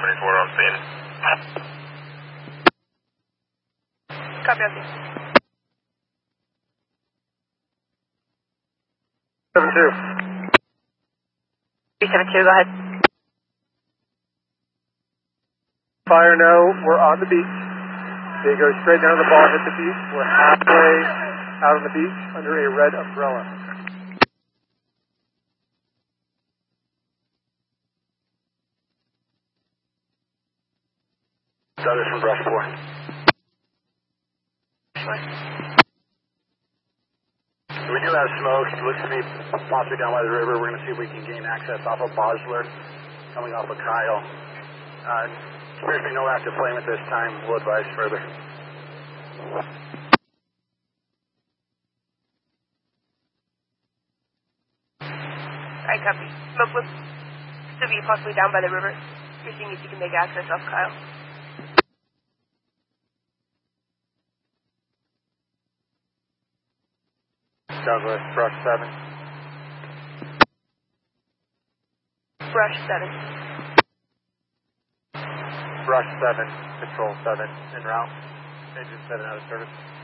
74 on scene. Copy, on scene. 72. 372, go ahead. Fire no, we're on the beach. They go straight down to the ball, hit the beach. We're halfway out on the beach under a red umbrella. Douglas from Brush 4. We do have smoke. It looks to be possibly down by the river. We're going to see if we can gain access off of Bosler, coming off of Kyle. Appears to be no active flame at this time. We'll advise further. Alright, copy. Smoke looks to be possibly down by the river. You're seeing if you can make access off Kyle. Douglas, brush 7. Brush 7. Brush 7, control 7, en route. Engine 7 out of service.